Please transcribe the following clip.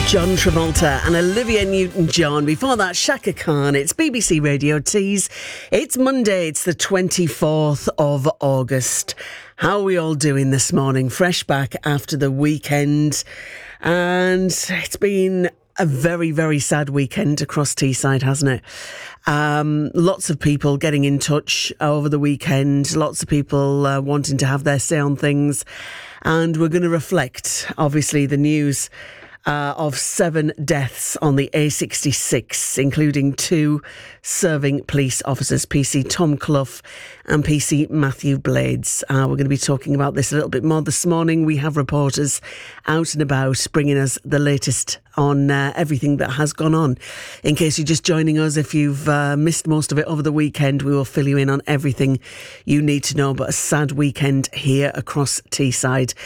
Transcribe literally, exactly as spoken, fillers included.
John Travolta and Olivia Newton-John. Before that, Shaka Khan. It's B B C Radio Tees. It's Monday. It's the twenty-fourth of August. How are we all doing this morning? Fresh back after the weekend. And it's been a very, very sad weekend across Teesside, hasn't it? Um, lots of people getting in touch over the weekend. Lots of people uh, wanting to have their say on things. And we're going to reflect, obviously, the news Uh, of seven deaths on the A sixty-six, including two serving police officers, P C Tom Clough and P C Matthew Blades. Uh, we're going to be talking about this a little bit more this morning. We have reporters out and about bringing us the latest on uh, everything that has gone on. In case you're just joining us, if you've uh, missed most of it over the weekend, we will fill you in on everything you need to know. But a sad weekend here across Teesside.